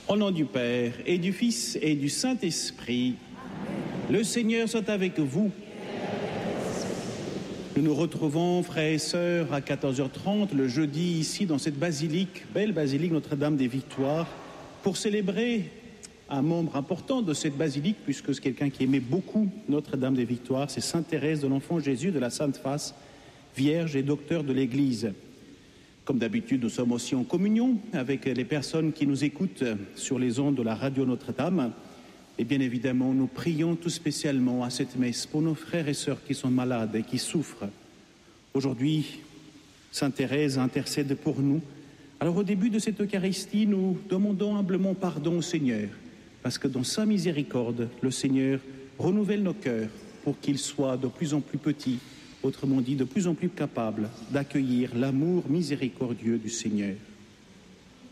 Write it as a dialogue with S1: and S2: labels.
S1: Au nom du Père, et du Fils, et du Saint-Esprit, le Seigneur soit avec vous. Nous nous retrouvons, frères et sœurs, à 14h30, le jeudi, ici, dans cette basilique, belle basilique Notre-Dame des Victoires, pour célébrer un membre important de cette basilique, puisque c'est quelqu'un qui aimait beaucoup Notre-Dame des Victoires, c'est Sainte Thérèse de l'Enfant Jésus de la Sainte Face, Vierge et docteur de l'Église. Comme d'habitude, nous sommes aussi en communion avec les personnes qui nous écoutent sur les ondes de la radio Notre-Dame. Et bien évidemment, nous prions tout spécialement à cette messe pour nos frères et sœurs qui sont malades et qui souffrent. Aujourd'hui, Sainte Thérèse intercède pour nous. Alors au début de cette Eucharistie, nous demandons humblement pardon au Seigneur, parce que dans sa miséricorde, le Seigneur renouvelle nos cœurs pour qu'ils soient de plus en plus petits, autrement dit, de plus en plus capables d'accueillir l'amour miséricordieux du Seigneur.